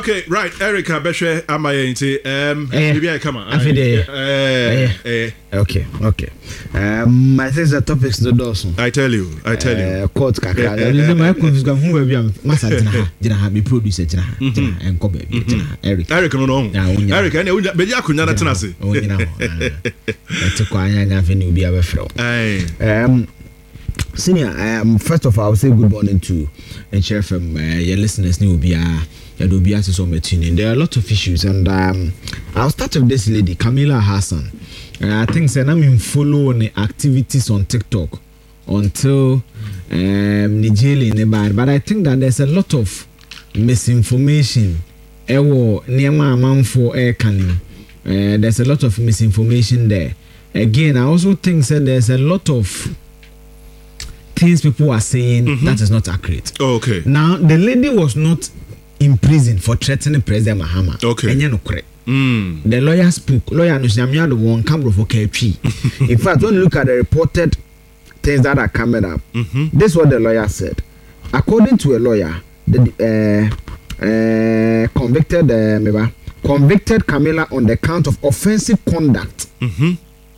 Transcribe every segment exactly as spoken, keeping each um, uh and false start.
Okay, right. Erica Beshe Amayenti. Um, maybe I come on. Okay, okay. Um, I think the topics the Dawson. I tell you, I tell you. Court kakra. The my confuse go who be am. Masa jina jina be producer jina jina enko be jina Eric. Eric no no. Eric, any be ya kunya na tena se. O nyina ho. Eti kwa anya nya fe ni obi abefro. Um Senior, um, first of all, I will say good morning to and share from uh, your listeners. New be a will be as so tuning. There are a lot of issues, and um, I'll start with this lady, Camilla Hassan. Uh, I think say I'm in follow the activities on TikTok until um Nigeria nearby, but I think that there's a lot of misinformation. Ewo niema amanfo e kanim. There's a lot of misinformation there. Again, I also think that there's a lot of things people are saying mm-hmm. that is not accurate. Oh, okay. Now the lady was not in prison for threatening President Mahama. Okay. Mm. The lawyer spoke. Lawyer Nusnyamia the one camera for K P. In fact, when you look at the reported things that are coming up, mm-hmm. this is what the lawyer said. According to a lawyer, the uh, uh, convicted uh, maybe, convicted Camilla on the count of offensive conduct. Mm-hmm.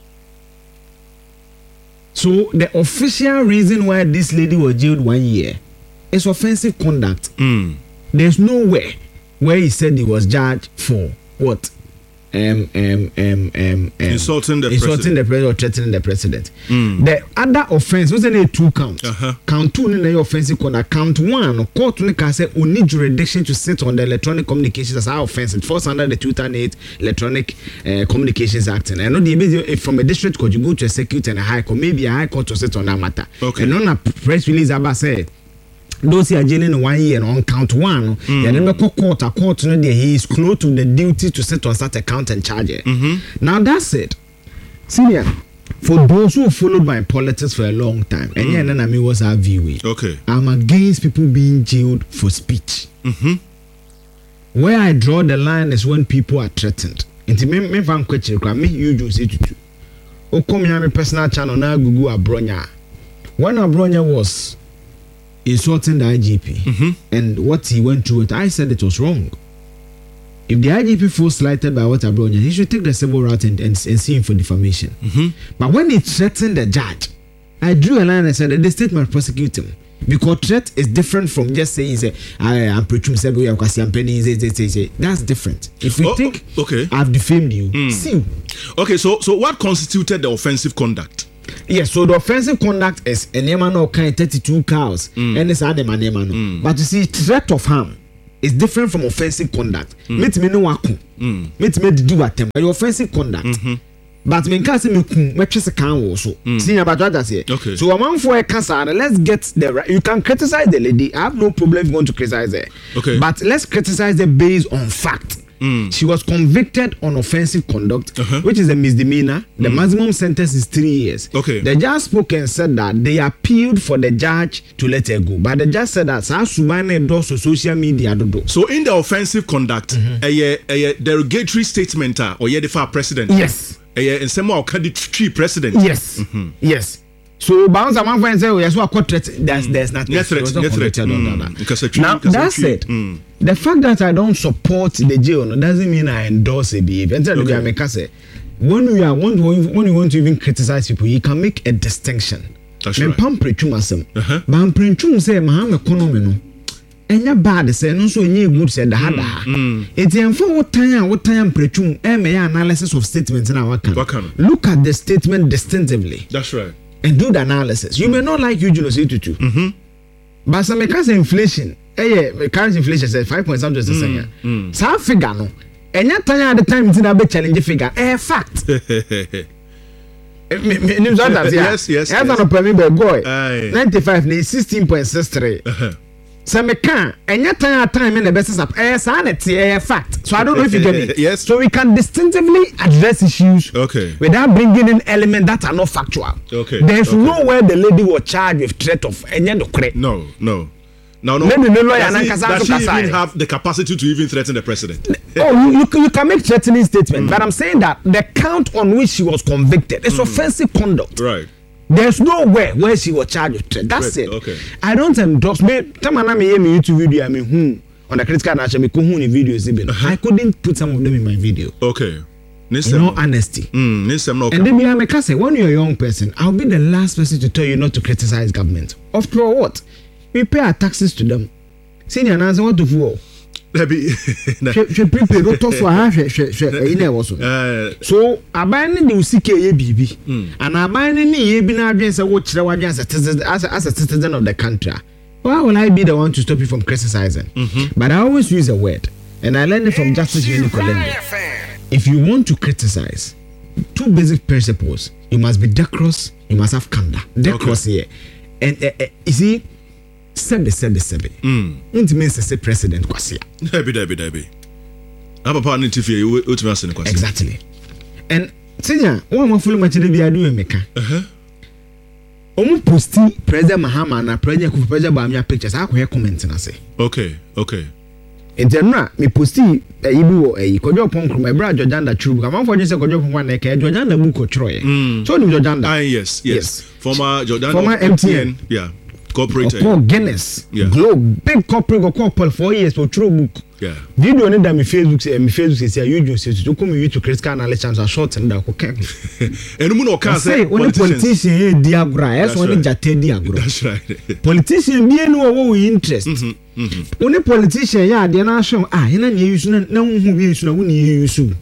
So the official reason why this lady was jailed one year is offensive conduct. Mm. There's nowhere where he said he was charged for what? Um, um, um, um, um, insulting the insulting president. the president or threatening the president. Mm. The other offense was only two counts. Uh-huh. Count two in offensive conduct. Count one, court can say we need jurisdiction to sit on the electronic communications as our offense. It falls under the two thousand eight Electronic uh, Communications Act. And I know the if from a district court you go to a circuit and a high court, maybe a high court to sit on that matter. Okay. And on a press release about said. Those who are jailing one year and on count one, mm. and then court a court no there he is close to the duty to sit on such a count and charge it. Mm-hmm. Now that's it. Senior, for those who followed my politics for a long time, mm. and yeah, then I mean what's our view. Okay. I'm against people being jailed for speech. Mm-hmm. Where I draw the line is when people are threatened. Into me, me fan question, me you just say to O come here, my personal channel now Google Abronya. When Abronya was insulting the I G P mm-hmm. and what he went through it, I said it was wrong. If the I G P feels slighted by what Abronya, he should take the civil route and, and, and see him for defamation. Mm-hmm. But when he threatened the judge, I drew a line and said that the state must prosecute him. Because threat is different from just saying, say, I am preaching, that's different. If you oh, think okay. I've defamed you, mm. see. Okay, so so what constituted the offensive conduct? Yes, so the offensive conduct is a name no kind thirty-two cows mm. and it's other man name no. Mm. But you see, threat of harm is different from offensive conduct. Meet me no waku. Meet me do attempt. Your offensive conduct. Mm-hmm. But me can't say me kun me chese kan wo so. See about what I say. Okay. So a man for a cancer, let's get the right. You can criticize the lady. I have no problem if you want to criticize her. Okay. But let's criticize her based on fact. Mm. She was convicted on offensive conduct, uh-huh. which is a misdemeanor. The mm. maximum sentence is three years. Okay. The judge spoke and said that they appealed for the judge to let her go. But the judge said that social media. So in the offensive conduct, mm-hmm. a, a, a derogatory statement or yeah, the far president. Yes. And some more tree president. Yes. Mm-hmm. Yes. So bounce a man friend say, oh, yes, what court threat? There's there's nothing. Yes, threat. Yes, threat. Mm. Now that's it. Mm. The fact that I don't support the jail no, doesn't mean I endorse a behavior. Okay. Say, when we are when, when you want to even criticize people, you can make a distinction. That's right. Pam prechum asem. Uh-huh. Pam prechum say maham economy no. Enya bad say no so nye good say da da. Eti enfa what time what time prechum e me analysis of statements na waka. Look at the statement distinctively. That's right. And do the analysis. You may not like Eugene Osei-Tutu. Mhm. But some because inflation, eh yeah, current inflation say five point something percent. Mm. So figure no. Enya time at the time it's na be challenge figure. Eh fact. Me me news that yes, yes. Yes, no problem be boy. ninety-five na sixteen point six three. So me can enya time at time in the best up. Eh sa na eh fact. So I don't know if you get it. Yes. So we can distinctively address issues okay. without bringing in elements that are not factual. Okay. There's okay. nowhere the lady was charged with threat of enya no correct. No, no. No, no. Maybe no lawyer does he, does she even have the capacity to even threaten the president? Oh, you, you, you can make threatening statement, mm. but I'm saying that the count on which she was convicted is mm. offensive conduct. Right. There's nowhere where she was charged with threat. That's right. it. Okay. I don't endorse me. Tell me, me YouTube video. I mean, hmm. on the critical nature me ko hu ni videos even I couldn't put some of them in my video. Okay. In all honesty. Mm, no and then me I say when you're a young person, I'll be the last person to tell you not to criticize government. After all, what? We pay our taxes to them. Senior answer what to for? She prepare to talk for her. She she in there also. So abandon the C K A B B and abandon the be now against a watch as a as a citizen of the country. Why will I be the one to stop you from criticizing? Mm-hmm. But I always use a word, and I learned it from Justice Unicolende. If you want to criticize, two basic principles: you must be decorous, you must have candor. Decorous okay. here, and uh, uh, you see, sebe sebe sebe. Mm. It means to say president kwasia. Debi debi debi. Aba pa ni tifi you ultimate asen kwasia. Exactly. And senior, one more follow much debi adu emeka. Uh huh. Omu posti president Mahama na president Kufuor president Bamia pictures. I ko comment na say. Okay, okay. Interna me posti ibi wo eh Kojo Ponkro my brother Jojanda True come on for just say Kojo Ponkro na ke Jojanda mu ko troye so ni Jojanda ah yes, yes yes former Jojanda former M T N yeah corporate oh Guinness yeah. Globe big corporate go couple for years for true book yeah video ni da me Facebook say me Facebook say you just say to come you to critical analysis and short and da ko kan enu mu no kan say politician e diagra yes one jate diagra that's right politician bi enu wo interest mm-hmm. Mm-hmm. Only politician ya de na show ah ina ne use na na hu bi use na hu ne use.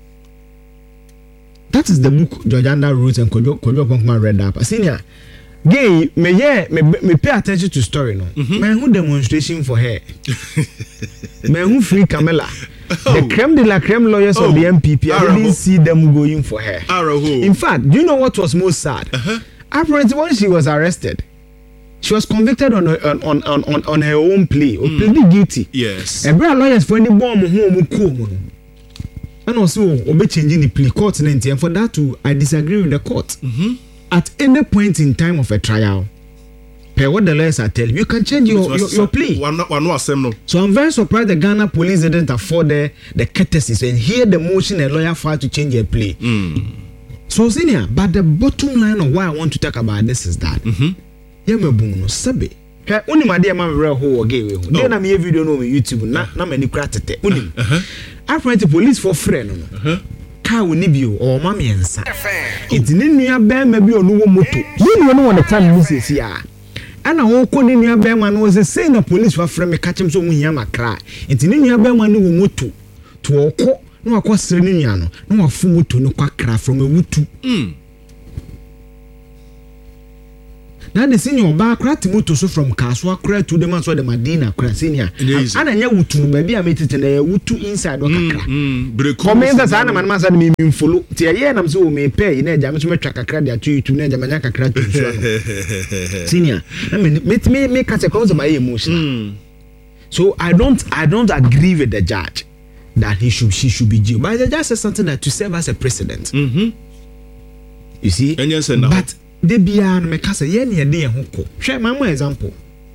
That is the book Jojanda wrote and Kojo Kojo Ponkman read up. Senior gay me yeah me me pay attention to story no. Mm-hmm. Me who demonstration for her. Me who free Camilla. Oh. The creme de la creme lawyers oh. of the M P P I Arabo. Didn't see them going for her. Arabo. In fact, do you know what was most sad? Uh-huh. Apparently when she was arrested, she was convicted on on on on, on her own plea or mm. pleaded guilty. Yes. And brother lawyers for any bomb home cool. And also obe changing the plea court and for that too I disagree with the court. Mm-hmm. At any point in time of a trial, per what the lawyers are telling you, you can change your your, your plea. One one no assembly. So I'm very surprised the Ghana police didn't afford the the courtesy and hear the motion a lawyer filed to change their plea. Mm. So senior, but the bottom line of why I want to talk about this is that. Mm-hmm. Yema bunu sabe ka unim ade ma mre ho oge we ho dey na me video no me YouTube na na mani kra tete unim apparently police for friend no ka woni bio o ma me ensa itini nua ba ma bi onu wo moto ni no won the time ni sesi a ana wo ko ni nua ba ma no say say na police for friend me ka chem so mu hia makra itini nua ba ma no wo moto to okọ no akọ ni nua no no wa fu moto no kwa kra from a wutu mm na the senior ba krati moto so from Kaswa kra to the man so the Madina kra senior ana nya wutu ba bia metete na wutu inside o kakra break comment that ana man man say me me follow tie ye na so me pay na eja me so metwa kakra dia to YouTube na eja manya kakra to so senior na me me me ka say cause my emotion so I don't I don't agree with the judge that he should she should be jailed but the judge said something that to serve as a precedent. Mhm. You see? And yes, no. But de bia no me ka say ye ne de ye hoko hwe my more example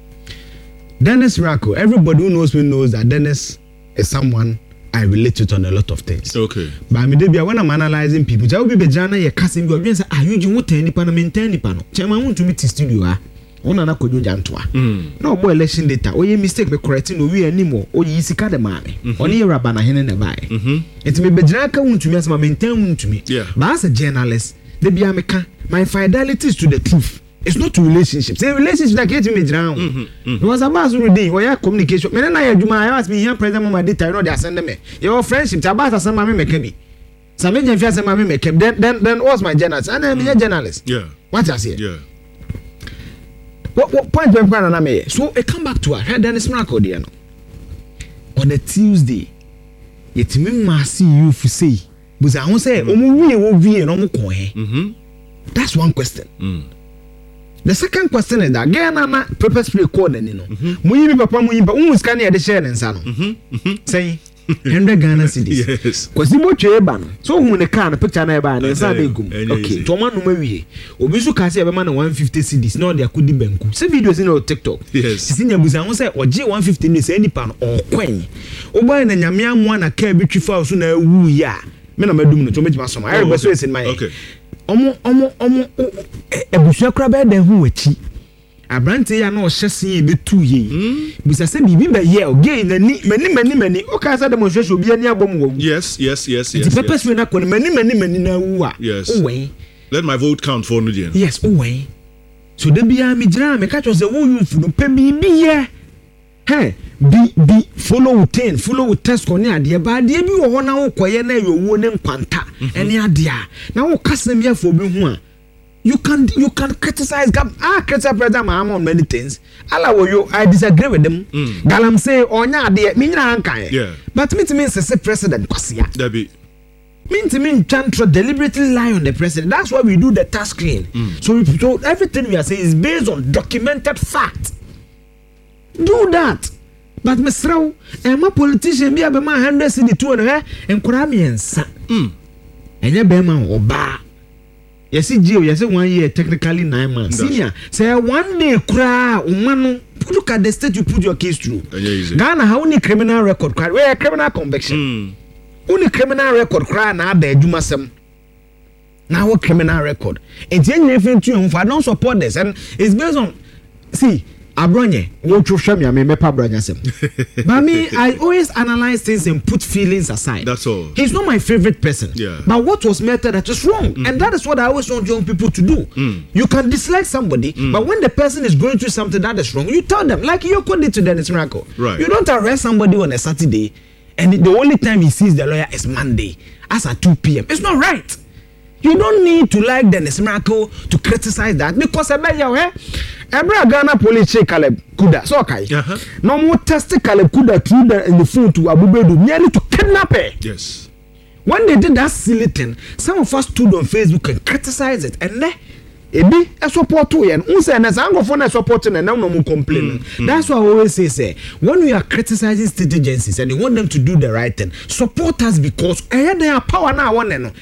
Dennis Rako. Everybody who knows me knows that Dennis is someone I relate to on a lot of things. Okay. But me de bia when I'm analyzing people just be bejana ye kase bi odwen say ah you ju wotan nipa na maintain nipa no che ma won to me to studio ah ona na kojo jantoa na obo election data oye mistake be correct no we animo oyi sika de maame oni ye raba na hene ne bae mhm enti me bejana ka won to me asema maintain won to me but as a journalist de bia me ka my fidelity is to the truth. It's not to relationships. A relationship that gets me down. It was about reading or your communication. Me na adwuma I ask me here present mama data you know they send me. Your friendship about as mama me make me. Some me just say mama make then then then what's my journalist? And I'm a journalist. Yeah. What I say? Yeah. What what point when plan na me. So I come back to her. Then it's miracle there no. On a Tuesday, yet me ma see you for say. But I won't say omo wie wo wie no mo ko he. Mhm. That's one question. Mm. The second question is that again na purpose free code ni no. Muyi papa muyi pa unu scan e de share nsa no. Mhm. Mhm. Say one hundred Ghana cedis. Yes. Kwasi bo twe ba no. So hu ne car na picture na e ba na nsa be gum. Okay. To ma no ma wie. Obi su ka se e be ma na one hundred fifty cedis na de akudi banku. Se videos in TikTok. Yes. Sisi nya buza won say oje one hundred fifty ni se nipa no okwen. Obo na nyame amoa na car bi twi fa so na wu ya. Me na madum no to me so I remember so in my okay omo omo omo ebusua kra be dan hu wachi abrante ya na o hyese be tu ye bisa se bibi be ye o gay na ni mani mani mani o ka sa demonstration obi ani abom wo yes yes yes yes the purpose we na ko mani mani mani na wu a o we let my vote count for no dia yes o we so de bia me gira me ka cho se wo youth no pe bibi ye hey bi bi follow ten follow test ko ni ade ba ade bi wo ho na wo koye na yowo ne nkwanta ene ade a na wo kasem ya fo bi hu a you can you can criticize gam ah criticize president Mahama on many things ala wo yo I disagree with them mm. galam say onya ade me nyina ankan yeah but me to me say president kwasia that be mean to me try deliberately lie on the president. That's why we do the task screen mm. so, we, so everything we are saying is based on documented fact. Do that. But Mister and my politician be about my hundred city two and her and Kuramians. And your Bema or bar. Yes, Gio, yes, one year, technically nine months. Senior, say one day cry, one look at the state you put your case through. Ghana, how many criminal record cry? Where criminal conviction? Mm. Only criminal record cry now, there, you must some. Now, what criminal record? It's anything to you, I don't support this, and it's based on see. Abronye, what you show me, I mean, me pa branya sem. But me, I always analyze things and put feelings aside. That's all. He's not my favorite person. Yeah. But what was method that is wrong, mm. and that is what I always want young people to do. Mm. You can dislike somebody, mm. but when the person is going through something that is wrong, you tell them, like you could do to Dennis Miracle. Right. You don't arrest somebody on a Saturday, and the only time he sees the lawyer is Monday, as at two p.m. It's not right. You don't need to like Dennis Miracle to criticize that because I bet you, eh? Every Ghana police check Caleb Kuda, so okay. Uh-huh. No more testing Caleb Kuda through the in the phone to Abu Bedu, nearly to kidnap her. Yes. When they did that silly thing, some of us stood on Facebook and criticized it, and then ebi a support to and unse and as ango for supporting and now no more complaining. Mm, mm. That's why I always say, say when we are criticizing state agencies and you want them to do the right thing, support us because eh they are power now one and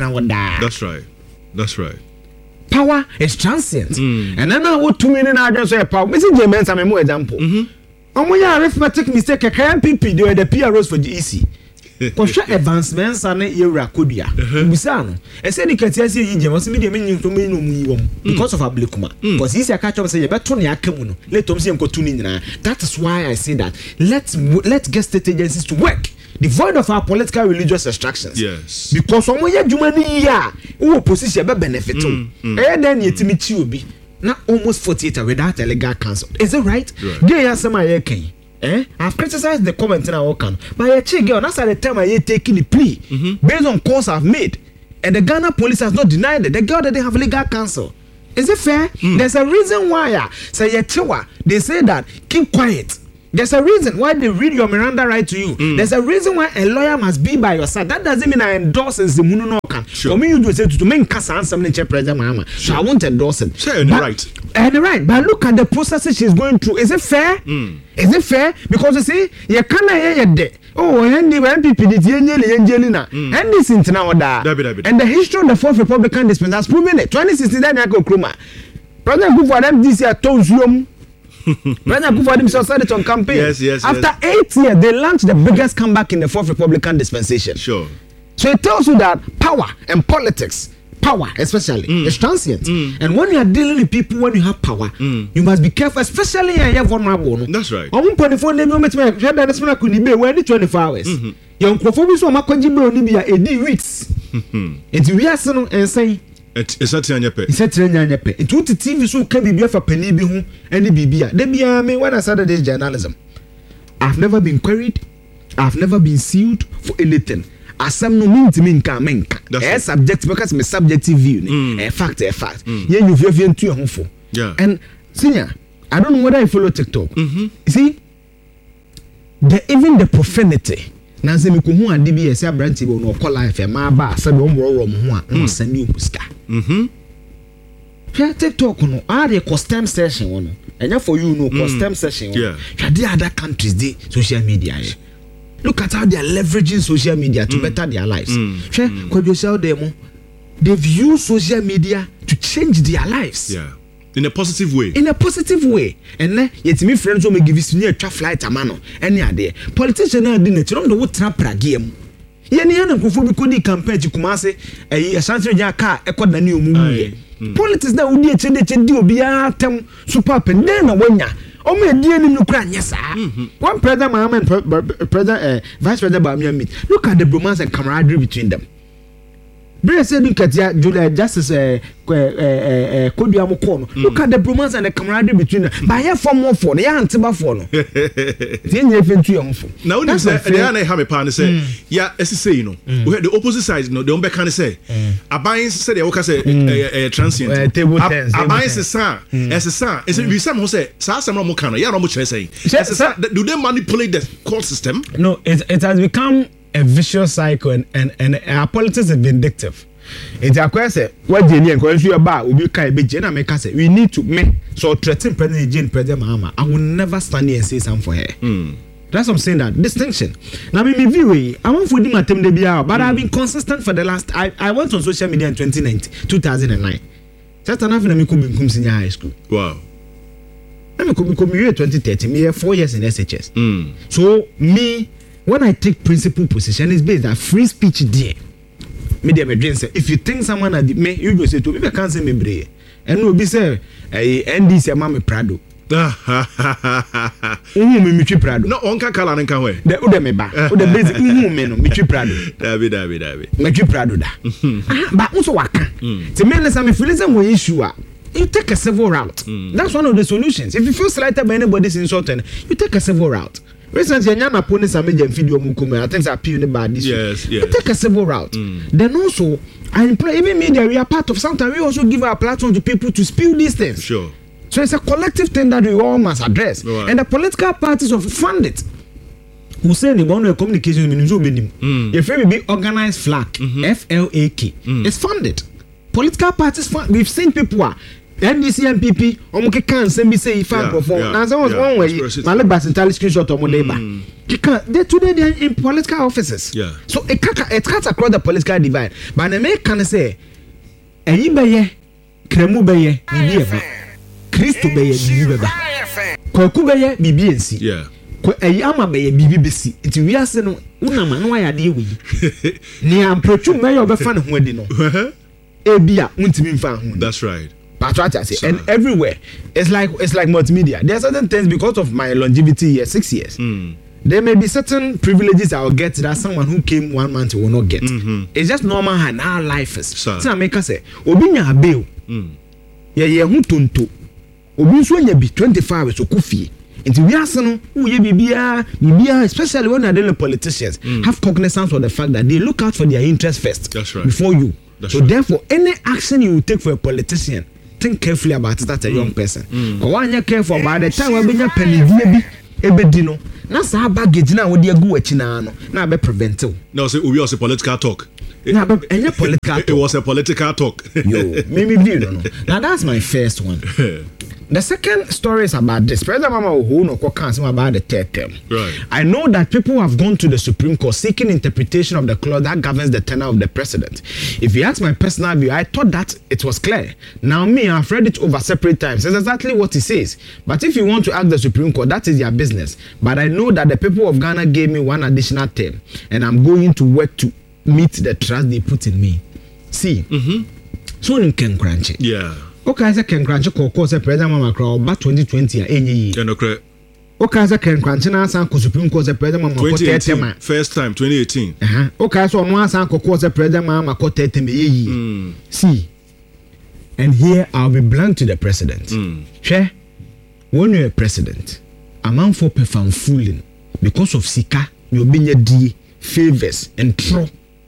that's right. That's right. Power is transient. Mm. And then I would two minutes I just say power. Mister James, I'm a more example. Mm-hmm. Um, we are arithmetic mistake. K M P P they were the P R Os for the E C. Kosha advancements and era kodia. Bisano. I said you can see you James me the menu to me no because of Ablikuma. Because he's a catch up say better ni akamuno. Let them see him go to nina. That is why I say that let's let's get state agencies to work. Devoid of our political religious extractions. Yes. Because some way jumani ya who opposition be benefit. Eh then yetimi chi obi. Na almost forty-eight without a legal counsel. Is it right? Gay asema ye ken. Eh? I've criticized the comment in our can. But I check girl, that's at the time I taking the plea mm-hmm. based on calls I've made. And the Ghana police has not denied it. The girl that they have legal counsel. Is it fair? Mm. There's a reason why uh, say they say that keep quiet. There's a reason why they read your Miranda right to you. Mm. There's a reason why a lawyer must be by your side. That doesn't mean I endorse the Muno can. For me, you do say to me, Casa and some nature president Mahama. So I won't endorse it. Sure, but, right. And right. But look at the processes she's going through. Is it fair? Mm. Is it fair? Because you see, you can't hear your day. Oh, Henry, when people did Angelina, and this in Tanawada. And the history of the Fourth Republican Dispensation has proven it. twenty sixteen, then I go Kruma. President Kufuor for them this year told you. President Kufuor himself started on campaign. Yes, yes. After yes. eight years, they launched the biggest comeback in the Fourth Republican Dispensation. Sure. So it tells you that power and politics, power especially, mm. is transient. Mm. And when you are dealing with people, when you have power, mm. you must be careful, especially when you have vulnerable. That's right. On one point four, they don't make me. That is when I could be where twenty-four hours. Young performers so much can you be a day weeks. It's we are saying and say. It's a tiny pet. It's a tiny pet. It's what the T V show can be for penny be home and the B B. They be a me when I started this journalism. I've never been queried. I've never been sued for anything. As some no mean to mean can mean. That's subject because my subjective view. Mm. A fact, a fact. Mm. Yeah, you feel into your home for. Yeah. And senior, I don't know whether I follow TikTok. Mm-hmm. See, the even the profanity. Nanse me ko hu ade bi yesi abranti bo no call life e ma ba se be omroro mo hu a no sani omuska mhm hwe TikTok no are the custom session one enya for you no custom session one hwe the other countries dey social media here. Look at how they are leveraging social media to mm. better their lives hwe mm. Kwadwo sell them they've used social media to change their lives. Yeah. In a positive way. In a positive way. And then, yet me friends will give us near traffic light a mano. Any idea? Politicians are doing it. You don't know what trap game. Yenny and Kufu could campaign to Kumase, a Santra car, a quad new movie. Politics na udi eche de che di obi atem super pen na na wonya. O me die nim no kra nyesa. One president Mahama and president uh, vice president Bamian meet. Look at the bromance and camaraderie between them. Bring say look at Julia Justice uh uh uh Kodiamo Kono. Look at the bromance and the camaraderie between them. But here for more for ya antiba for no. Then you fit to your phone. Now when say they are have a pan say yeah as say you know the opposite side no they don't can say aban say they work say transient aban say sa as sa is we some say sa some no can ya no mo kire say do they manipulate the court system? No, it it has become a vicious cycle, and and, and our politics is vindictive. It's a question what the Indian country about will be kind of Jenna make us say we need to make so threaten President Jane President Mahama. I will never stand here and say something for her. Mm. That's what I'm saying, that distinction. Now me view I want for them at them be out, but I've been consistent for the last I, I went on social media in twenty nineteen, two thousand nine. That's enough for me come senior high school. Wow. Let me come come here twenty thirteen, me four years in S H S. Mm. So me when I take principal position, it's based on free speech there. Me dey me dream say if you think someone at the me you go say to me can't say me brave. And no be say eh N D C am me Prado. Uhu me mitwi Prado. No onka kala nka ho e. De o de me ba. O de basic uhu me no mitwi Prado. Dabi dabi dabi. Mitwi Prado da. Ah ba unso waka. Say me listen me feel say one issue a you take a civil route. Mm. That's one of the solutions. If you feel slighted by anybody's insulting, you take a civil route. Recently, Nyana police are making video mukume. I think I appeal about this. Yes, yes. You take a civil route. Mm. Then also, I employ even media. We are part of. Sometimes we also give our platform to people to spew these things. Sure. So it's a collective thing that we all must address, right. And the political parties of fund it. Who say the one communication ministry mm. If we be organized flag, mm-hmm. F L A K, mm. It's funded. Political parties fund. We've seen people are. N D C M P P, omuke can send me say if I perform. Now someone one way, my lebas intelligence screenshot of Moneba. You can't. They today they are in political offices. Yeah. So it cuts it cuts across the political divide. But the man can say, "Eyi beye, kremu beye, bibi eba, Christo beye, bibi eba, Kwaku beye, bibi ensi." Yeah. Kwa eyi ama beye, bibi besi. Iti we are saying, "Una manu ya di we." Ni amprochu beye obefa ne ho adi no. Ebia untimi mfa ho. That's right. That's what I say. And everywhere, it's like it's like multimedia. There are certain things because of my longevity here, six years. Mm. There may be certain privileges I will get that someone who came one month will not get. Mm-hmm. It's just normal and our life is. So I make us say, Obinya bail. Yeah, yeah, who tonto. Obi so nya be twenty-five so kufi. Until we ask no, who ye bibia, bibia, especially when they're dealing politicians, mm. have cognizance of the fact that they look out for their interest first. That's right. Before you. That's so right. Therefore, any action you will take for a politician, think carefully about it as a mm. young person. Mm. Or when you careful by the time when you penny baby, ebedino. Na sa baggage na we dey go achina no. Na be preventive. No, say we was a political talk. It, nah, but any political it, it was a political talk. Yo, maybe you don't know. Now that's my first one. The second story is about this. President Mama who no cancel about the third term. Right. I know that people have gone to the Supreme Court seeking interpretation of the clause that governs the tenure of the president. If you ask my personal view, I thought that it was clear. Now me, I've read it over separate times. It's exactly what it says. But if you want to ask the Supreme Court, that is their business. But I know that the people of Ghana gave me one additional term, and I'm going to work to meet the trust they put in me. See, mm-hmm. So in Ken Crunchy. Yeah. Okay, I say Ken Crunchy call say President Mama Crow back twenty twenty any yeah, no correct. Okay, I say Ken Crunchy na san Supreme Court say President Mama twenty eighteen first time twenty eighteen. Uh-huh. Okay, so no san call say President Mama ko thirty me yi. Mm. See. And here I'll be blunt to the president. Mm. Share when you're a president, a man for perform fooling because of sika, you be di favors and tro.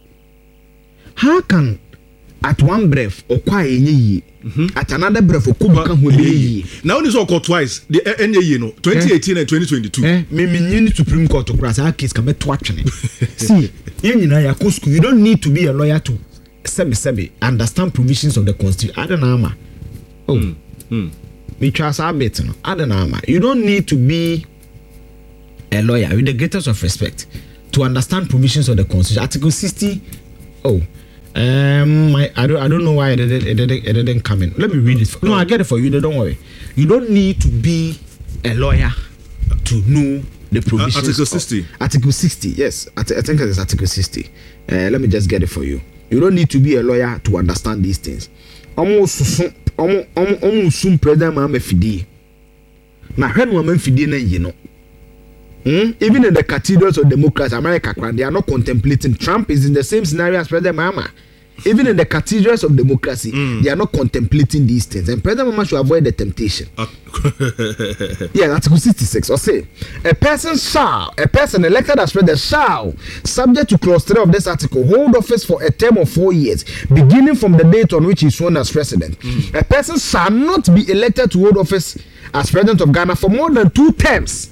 How can at one breath or quiet ye mm-hmm. at another breath or kuba can be now this all called twice the N A you know twenty eighteen eh? and twenty twenty-two eh me me need Supreme Court to cross our case can be twatching see you know ya school you don't need to be a lawyer to semi semi understand provisions of the constitution I don't know ma oh mm. Mm. me trust our bit no I don't know ma you don't need to be a lawyer with the greatest of respect to understand provisions of the constitution article sixty oh Um, I, I don't I don't know why it didn't it didn't, it didn't come in. Let me read it. For, no, I get it for you. Don't worry. You don't need to be a lawyer to know the provisions. Uh, article sixty. Of, article sixty. Yes, I, th- I think it's Article sixty. Uh, let me just get it for you. You don't need to be a lawyer to understand these things. almost almost almost soon president Mahama fidie. Na hwɛ no man fidie na yi no. Mm? Even in the cathedrals of democracy, America, they are not contemplating. Trump is in the same scenario as President Mahama. Even in the cathedrals of democracy, mm. they are not contemplating these things. And President Mahama should avoid the temptation. Uh. Yeah, Article sixty-six. Or say, a person shall, a person elected as president shall, subject to clause three of this article, hold office for a term of four years, beginning from the date on which he is sworn as president. Mm. A person shall not be elected to hold office as president of Ghana for more than two terms.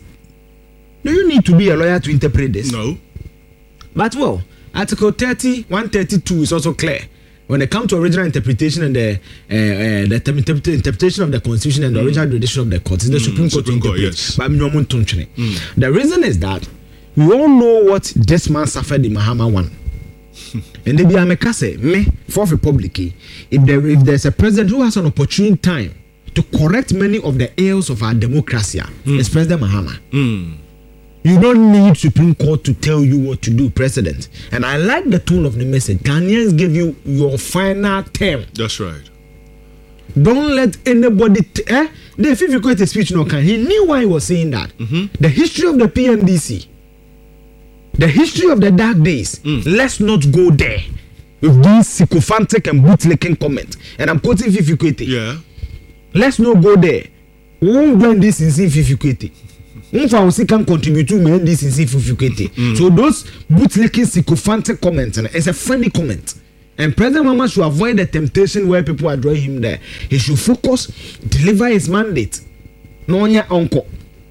Do you need to be a lawyer to interpret this? No. But well, Article thirty, one thirty-two is also clear. When it comes to original interpretation and the uh, uh, the interpret- interpretation of the Constitution and the mm. original tradition of the court, it's the mm. Supreme Court to interpret. Yes. But mm. The reason is that we all know what this man suffered in Mahama one. And they be a say, me, Fourth Republic, if there if there's a president who has an opportune time to correct many of the ills of our democracy, mm. it's President Mahama. Mm. You don't need Supreme Court to tell you what to do, President. And I like the tone of the message. Ghanaians give you your final term. That's right. Don't let anybody... T- eh? The fifth equate speech no can. He knew why he was saying that. Mm-hmm. The history of the P M D C. The history of the dark days. Mm. Let's not go there with these sycophantic and bootlicking comments. And I'm quoting fifth equate. Yeah. Let's not go there. We won't blend this in fifth equate. If I also can contribute to me this is mm. So those bootlicking sycophantic comments, it's a friendly comment. And President Mahama should avoid the temptation where people are drawing him there. He should focus, deliver his mandate. No one your uncle.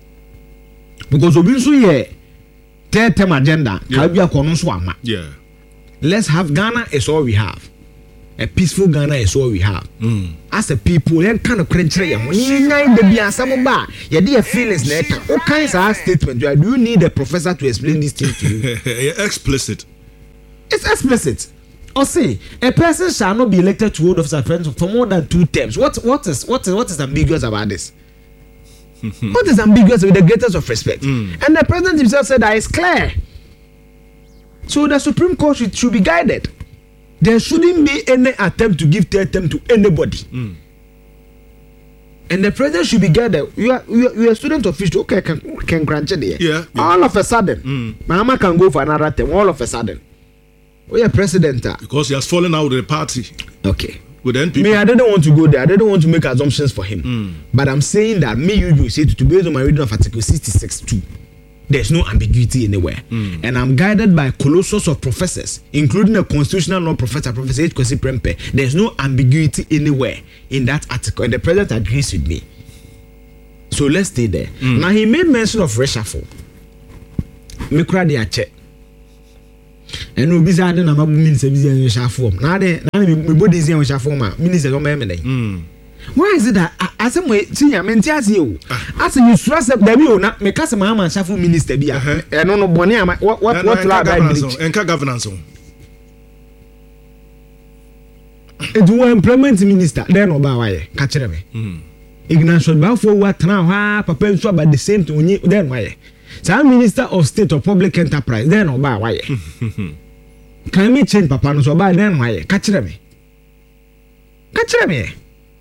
Because we so yeah, third term agenda. Yeah. yeah. Let's have Ghana is all we have. A peaceful Ghana is all we have. Mm. As a people, then kind of criteria. When you nine the be some bar, you dear feelings later. What kinds of statement? Do you need a professor to explain this thing to you? Explicit. It's explicit. Or say a person shall not be elected to hold office as president for more than two terms. What what is what is what is ambiguous about this? What is ambiguous with the greatest of respect? Mm. And the president himself said that it's clear. So the Supreme Court should, should be guided. There shouldn't be any attempt to give third term to anybody. Mm. And the president should be guided. You are you are, you are a student official. Okay, can can grant it there. Yeah, yeah. All of a sudden, mm. Mahama can go for another term. All of a sudden, we are president. Because he has fallen out of the party. Okay. With the N P P. Me, I didn't want to go there. I didn't want to make assumptions for him. Mm. But I'm saying that me, you, you say to, to based on my reading of Article sixty-six two. There's no ambiguity anywhere. Mm. And I'm guided by colossus of professors, including a constitutional law professor, Professor H. Kwesi Prempeh. There's no ambiguity anywhere in that article. And the president agrees with me. So let's stay there. Mm. Now, he made mention of reshuffle. Mikra de ache. And we'll be saying that I'm minister busy in reshuffle. Now, my body is in reshuffle. Minister, don't remember that. Why is it that as a way senior mentia you as you stress up the view not make us a man shuffle minister be and no bonny what what what governance and governance it do employment minister then oba why catch me ignorance about for what now papa so about the same thing then why some minister of state or public enterprise then oba why can me change papa no so about then why catch me catch me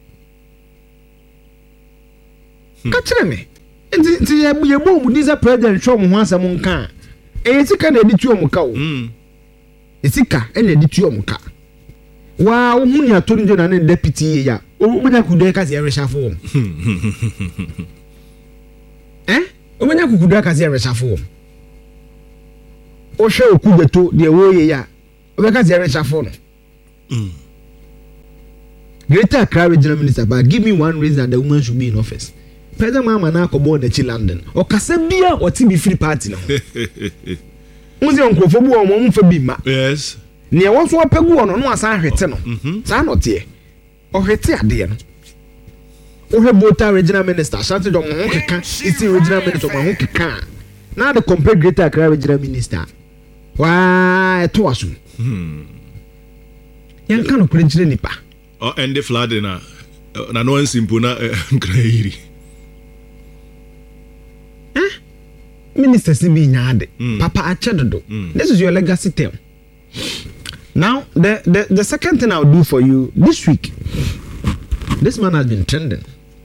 Catch me. Nti ye bo mu disa president show mu ho asem nka. E sika na editu omuka o. Mm. E sika e na editu omuka. Wa wo hu ya to njo na ne deputy ya. O manya kudu ka se reshafo. Eh? O manya kudu ka se reshafo. O hwe okubeto de wo ye ya. O be ka se reshafo no. Mm. Greater Accra Regional Minister, but give me one reason that the woman should be in office. President Mahama na ko born the London. O kasa bia o ti be free party na. Unzi onkofo bu o mo mfa bi ma. Yes. Ne e wonso apegu ono no asan hwete no. Sa no te. O hwete ade no. O he Bota Regional Minister, Ashanti do mo ho keka, iti Regional Minister mo ho keka. Na the compare Greater Accra Regional Minister. Wa eto aso. Hmm. Yan kan okure nchire nipa. O ende flood na na no simple na nkrairi. Ministers be nyade. Mm. Papa achedodo. Mm. This is your legacy term. Now, the, the the second thing I'll do for you this week, This man has been trending.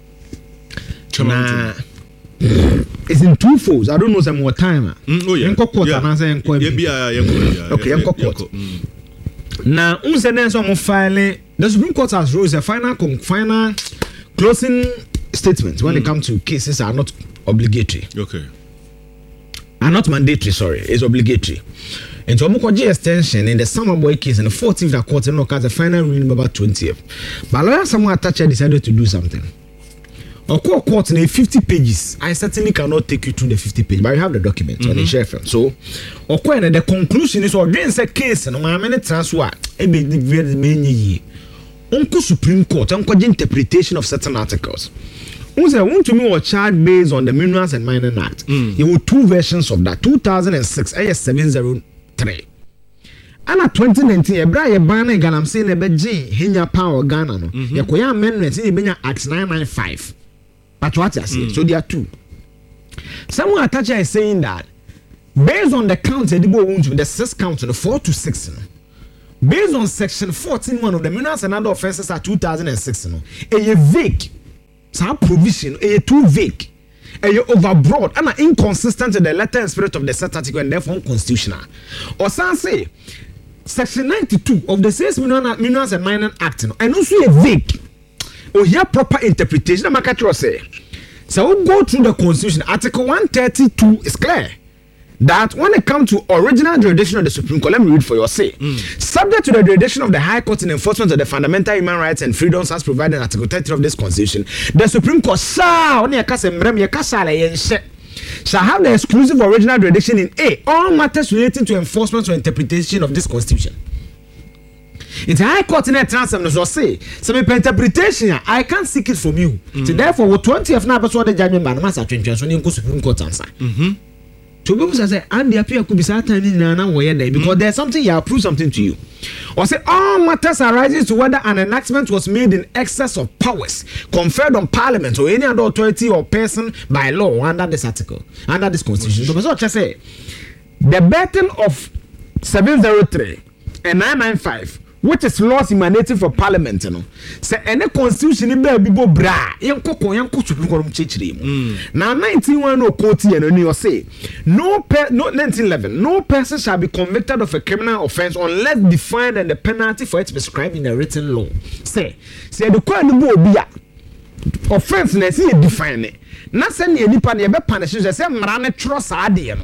Nah, it's in two folds. I don't know some more time. Mm, oh yeah. Enko court yeah. and say enko. Yeah, yeah, yeah. Okay, enko court. Now, who said there's some filing? The Supreme Court has ruled a final final closing statement when mm. it comes to cases are not obligatory. Okay. Are not mandatory. Sorry, it's obligatory. And so, Omokoji extension in the Summer Boy case and the fourteenth court and the final ruling about twentieth. But lawyer someone attached decided to do something. Or court court in fifty pages. I certainly cannot take you through the fifty pages, but I have the document mm-hmm. on the share film. So, or the conclusion is against a case and my minute transfer. A bit very many. Uncle Supreme Court, Uncle interpretation of certain articles. Once I want to me or charge based on the Minerals and Mining Act. Mm. There were two versions of that. two thousand six, A S seven oh three. And at twenty nineteen, a Brian Banner Galam saying a bed J, Henya Power Ghana. Yakoya amendments in Benya at nine ninety-five. But what I say, mm. so there are two. Someone attached is saying that based on the count, the six count, the four to six. Based on section fourteen one of the Minerals and Other Offences at two thousand six, a vague. Some provision a too vague, a overbroad, and inconsistent to the letter and spirit of the said article and therefore unconstitutional. Or some say section ninety-two of the Sales Minerals and Mining Act, and also a vague or here proper interpretation. I'm a say. So we'll go through the Constitution. Article one thirty-two is clear that when it comes to original jurisdiction of the Supreme Court, let me read for your say. Mm. Subject to the jurisdiction of the High Court in enforcement of the fundamental human rights and freedoms as provided in Article thirty of this Constitution, the Supreme Court shall shall have the exclusive original jurisdiction in A, all matters relating to enforcement or interpretation of this Constitution. It's a High Court in a transom, so say, some interpretation, I can't seek it from you. Mm. So therefore, what twentieth now, that's what the judgment by the Master Twenty, so you go Supreme Court answer. Mm-hmm. To people say, and the appeal could be certain in an way because mm-hmm. there's something you prove something to you. Or say, all matters arising to whether an enactment was made in excess of powers conferred on Parliament or any other authority or person by law under this article, under this Constitution. Mm-hmm. So, I just say, the burden of seven oh three and nine ninety-five, which is laws emanating from Parliament, you know, say any Constitution in be go bra, yanko yanko Supreme Court chichiri. Now nineteen ten quote here, you say, no per, no nineteen eleven, no person shall be convicted of a criminal offence unless defined and the penalty for it prescribed in a written law. Say, say the court no be a offence na say define it. Na say ni nipa na be punish say mra ne trust ade no.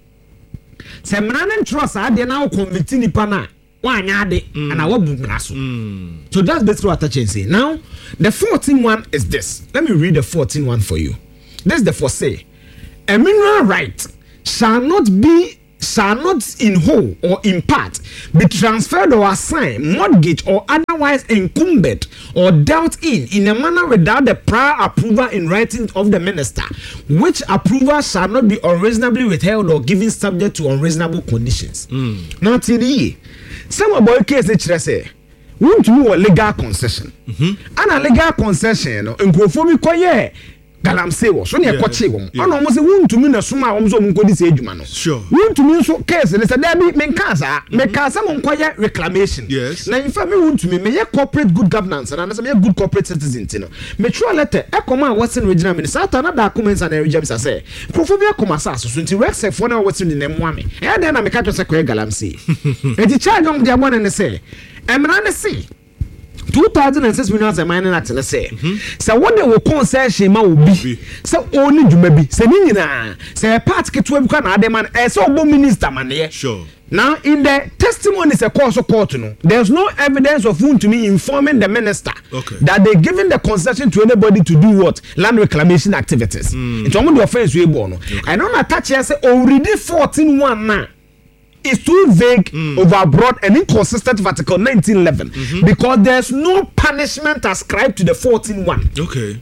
Say mra ne trust ade na convict nipa na. Mm. And I mm. So that's basically what I'm saying. Now, the fourteen one is this. Let me read the fourteen one for you. This is the for say. A mineral right shall not be, shall not in whole or in part be transferred or assigned, mortgaged or otherwise encumbered or dealt in in a manner without the prior approval in writing of the minister, which approval shall not be unreasonably withheld or given subject to unreasonable conditions. Mm. Now, till the year. Some of our cases say, want to do a legal concession. Mm-hmm. And a legal concession, and go for me, quiet. Galam say was only a coach. I almost want to mean a summa almost on this age, man. Sure. Want to mean so case, and it's a debit, Menkasa, Mekasa, on quiet reclamation. Yes. Now, if I want to me, may corporate good governance and as a good corporate citizen, you know. Metro letter, a command Western regional minister, another comments and a James, I say, Crophobia Comasas, so to Rex, a phone Western in them one. And then I'm a catch of Galam say. And the child on their one and say, I'm not see. two thousand six Minerals and Mining Act na say so what they will concession ma obi so only dwuma bi se ni nyina say part keto bi kwa na ade man e so obo minister man ye sure. Now in the testimonies a course of court no there's no evidence of whom to me informing the minister okay. that they giving the concession to anybody to do what land reclamation activities mm. it's almost the offense we born okay. I don't attach here say already fourteen one now is too vague, mm. overbroad, and inconsistent with Article nineteen eleven mm-hmm. because there's no punishment ascribed to the fourteen one. Okay.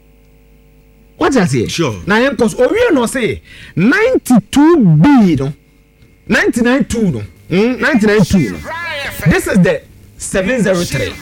What's that say? Sure. Now, because we no say ninety-two B, no, ninety-nine two, no, mm? ninety-nine two. No. This is the seven oh three.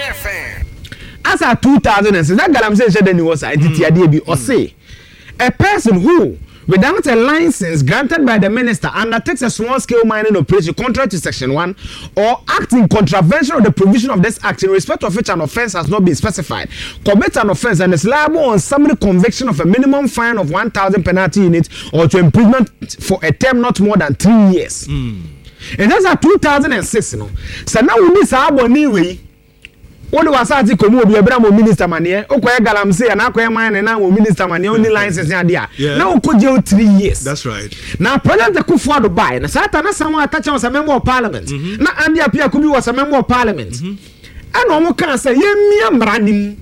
As a two thousand six, that Galam says that was identity or say a person who without a license granted by the minister undertakes a small-scale mining operation contrary to section one or act in contravention of the provision of this act in respect of which an offence has not been specified, commit an offence and is liable on summary conviction of a minimum fine of one thousand penalty units or to imprisonment for a term not more than three years. Mm. And that's a two thousand six, you know. So now we need to anyway. Only was at the Komo, be a brand minister mania, Okoya Galamsey, and Aqua mine, and now minister mania, only license in the idea. Now could you three years? That's right. Now, President the Kufuor to buy, and Satana someone attached was a member of parliament. Now, Andy Apia Kubi was a member of parliament. And Omo can say, yeah, me, I'm running.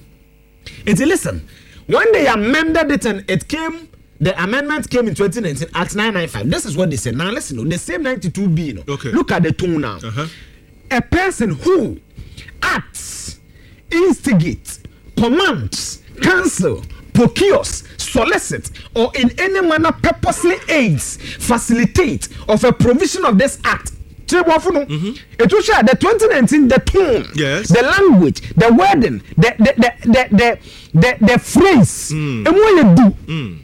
It's a listen. When they amended it and it came, the amendment came in twenty nineteen, Act nine ninety-five. This is what they said. Now, listen, the same ninety-two B, you know. Okay. Look at the tone now. Uh-huh. A person who acts, instigate, commands, counsel, procures, solicit, or in any manner purposely aids, facilitate of a provision of this act. Mm-hmm. It will show the twenty nineteen, the tone, yes, the language, the wording, the the the the the, the, the phrase, mm. and what you do, mm.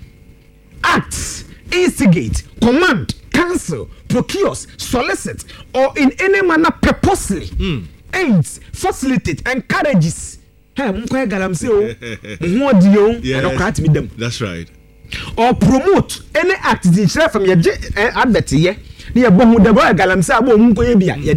act, instigate, command, counsel, procures, solicit, or in any manner purposely mm. aids, facilitate, encourages. Hey, Mukwe Galamsey, oh, yes, that's right. Or promote any act in from your advert here. Near Bomu the Boy Galamsey, Mukwe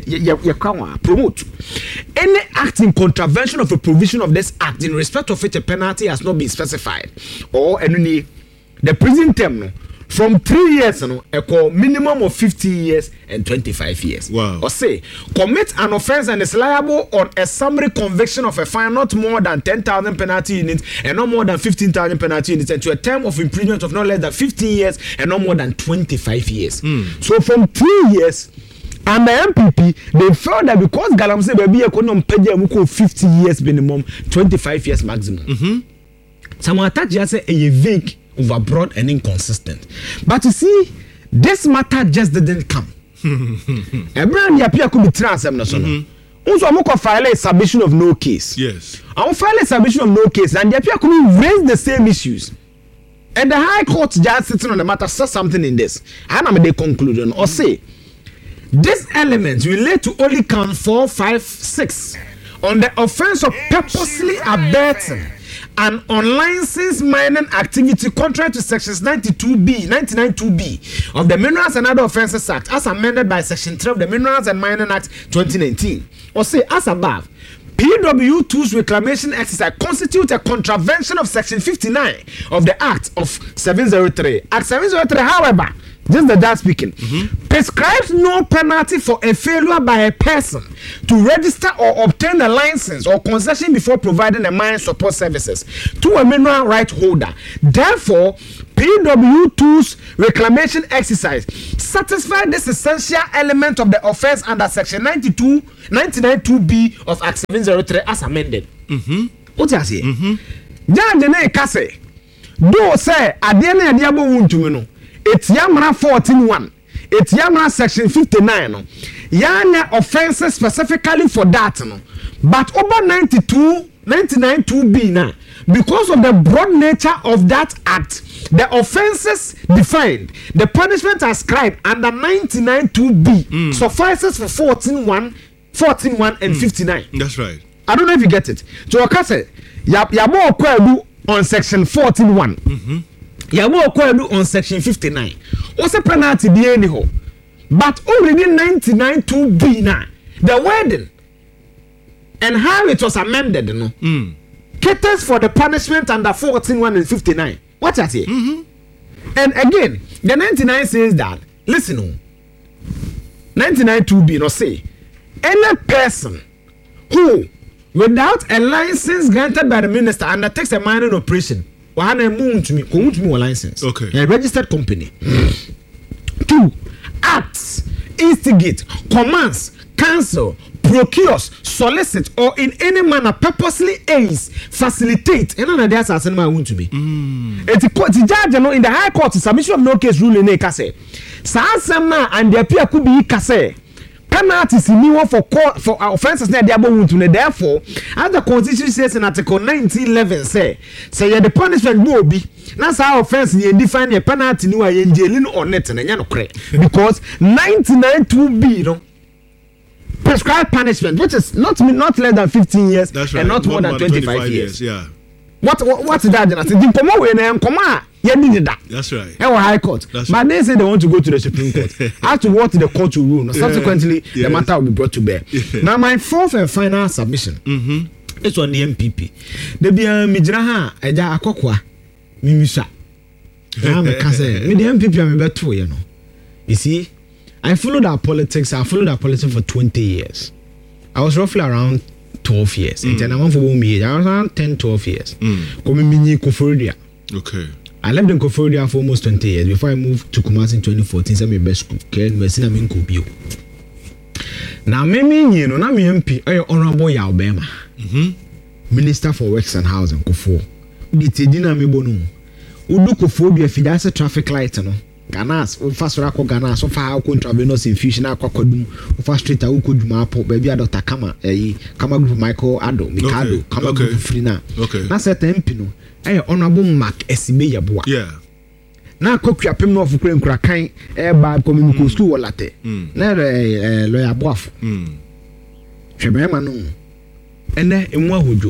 Bia, promote any act in contravention of a provision of this act in respect of which a penalty has not been specified, or any the prison term. From three years, you know, a call minimum of fifty years and twenty-five years. Wow. Or say, commit an offense and is liable on a summary conviction of a fine not more than ten thousand penalty units and not more than fifteen thousand penalty units, and to a term of imprisonment of not less than fifteen years and not more than twenty-five years. Mm. So from three years, and the M P P, they felt that because Galamsey baby economic pay fifty years minimum, twenty-five years maximum. Mm-hmm. Someone attach just say a vague, overbroad and inconsistent. But you see, this matter just didn't come. A brand yapia could be transam national. Also, I'm going to file a submission of no case. Yes. I'm file a submission of no case, and yapia could raise the same issues. And the High Court just sitting on the matter says something in this. And I'm going to conclude on or say these elements relate to only count four, five, six on the offense of purposely abetting an unlicensed mining activity contrary to sections ninety-two B, ninety-nine two B of the Minerals and Other Offences Act as amended by section three of the Minerals and Mining Act twenty nineteen. Or say, as above, P W two's reclamation exercise constitutes a contravention of section fifty-nine of the Act of seven oh three. Act seven oh three, however, just the dad speaking, mm-hmm. prescribes no penalty for a failure by a person to register or obtain a license or concession before providing a mine support services to a mineral right holder. Therefore, P W two's reclamation exercise satisfies this essential element of the offense under section ninety-two, ninety-nine two B of Act seven oh three as amended. Mm-hmm. What do you say? Mm-hmm. Judge ne kase do say adene adiabo wuntumi no. It's Yamra fourteen one. It's Yamra section fifty-nine. No. Yana offenses specifically for that. No. But over ninety-two, ninety-nine two B now, because of the broad nature of that act, the offenses defined, the punishment ascribed under ninety-nine two B mm. suffices for fourteen one, fourteen one and mm. fifty-nine. That's right. I don't know if you get it. So I can say, Yabo Kwelu on section fourteen one. Mm-hmm. Yabo Kwelu on section fifty-nine. What's a penalty be anyhow? But already ninety-nine two B now, the wording and how it was amended, you know, mm. caters for the punishment under fourteen one and fifty-nine. What I say? Mm-hmm. And again, the ninety-nine says that, listen, oh, ninety-nine two B no say any person who, without a license granted by the minister, undertakes a mining operation. One move to me, go to me a license. Okay. A registered company. Two, acts, instigate, commands, counsel, procures, solicit, or in any manner purposely aids, facilitate. And none of that as I want to be. It's a judge in the High Court submission of no case ruling. Kase. Sa asema and the appear could be kase. penalties in you for court, for offenses na dia bo to therefore as the constitution says in article nineteen eleven say say the punishment go be na sa offense you define the penalty ni wa ye jailing on net na nya no kre because ninety-nine two B no prescribed punishment which is not not less than fifteen years right. and not more, more than twenty-five years. years yeah what what what's that then I think nkomo we na nkomo a ye that that's right e high court that's but right. They say they want to go to the Supreme Court after what the court will rule no? Subsequently yeah. yes. the matter will be brought to bear yeah. Now my fourth and final submission mhm it's on the M P P de bia mi jira ha eja akokwa mi misa na me ka say me the M P P am be to ye no you see I followed our politics I followed our politics for twenty years I was roughly around twelve years mm. and I went for one year I was around ten twelve years come mm. me Koforidua okay I lived in Koforidua for almost twenty years before I moved to Kumasi in twenty fourteen so me best school okay me sina me nkobio now me me you know na me M P eh honorable ya Obama mhm Minister for Works and Housing Kofo di tedina me bonu udu Koforidua fidase traffic light no Ganas, we fast rako Ganas, so far ko intravenous infusion akwakodum, we fast straight a ukoduma apo, baby a Doctor Kama, eh, Kama group Michael Ado, Mikado, okay. Kama okay. group Frina. Okay. Na set M P no, eh honorable Mark Esibe Yabua. Yeah. Na kokua pem no of kure nkura kan, eh ba community school wolate. Na eh lawyer boafo. Mm. Hwebe ma no. Ene emu ahojo.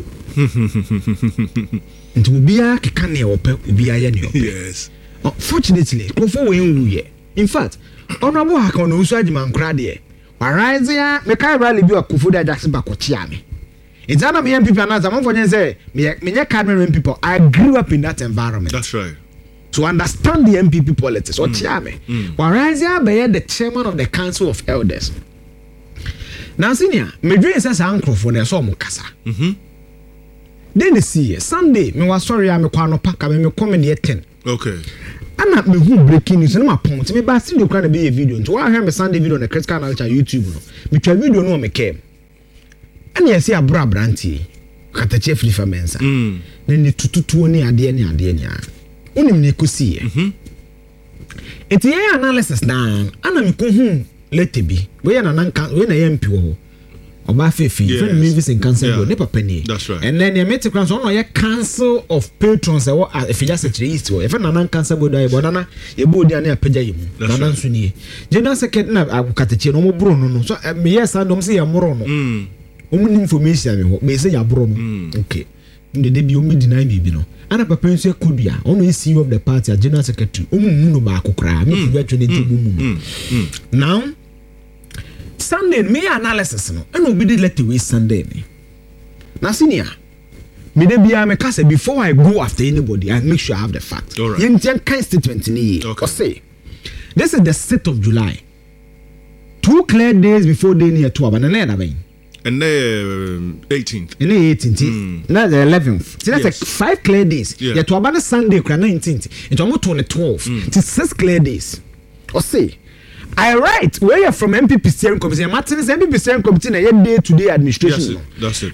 Nti ubia keka ne ope, ubia ya ne ope. Yes. Fortunately, Kofo we in fact, honorable Hakon Usu Ajiman Krade, Arizia, Mekai Rally be a Koforidua Jackson Bakotiami. It's not me M P and as I'm for say, me Cameroon people, I grew up in that environment. That's right. To understand the M P P politics, or Tiame. Arizia be the chairman of the Council of Elders. Now, senior, me dream says uncle for the Somokasa. Mhm. Then the see Sunday, me was sorry I'm a quano pack, I me comedy at ten. Okay. I'm not me who breaking news no my point me ba still dey be a video nti wa hear me Sunday video on the critical analysis YouTube no me twa video no me kem ani ese abra branti katache free for mensa mm na ni tututuo ni ade ni ade ni a unim ne kosi e mhm eti ye analysis na ana me ko hu lete bi we na nanka we na yempi wo Oba Fefi, yes. Friend Mavis in Council, yeah. Nepa penny. That's right. And then you met the council on your council of patrons. If you just say East, if you're not council, would I banana, you would near Pejay, Nanan Sunni. General Secretary, I will cut the no Bruno. So, yes, I don't see a morono. Mm. Only information, may say a Bruno. Okay. The debut me deny me, you know. And a papa could be only C E O of the party, a general secretary. Um, no, Marco cry. Me, congratulating now. Sunday me analysis no and obedi let away Sunday me na senior me dey bia me say before I go after anybody I make sure I have the fact all right yen yen kind statement ni okay. Say this is the sixth of July two clear days before day near two and then that ben and the eighteenth and the eighteenth mm. na the eleventh see that's yes. Like five clear days yeah to about Sunday kra nineteenth it almost on the twelfth mm. to six clear days or say I write where you're from M P P steering committee. Martin's M P P steering committee na day to day administration. Yes, that's it.